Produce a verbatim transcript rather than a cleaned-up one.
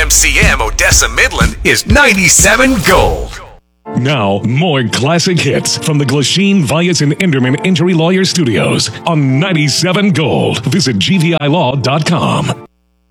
M C M Odessa Midland is ninety-seven Gold. Now, more classic hits from the Glasheen, Vyas, and Enderman Injury Lawyer Studios on ninety-seven Gold. Visit G V I law dot com.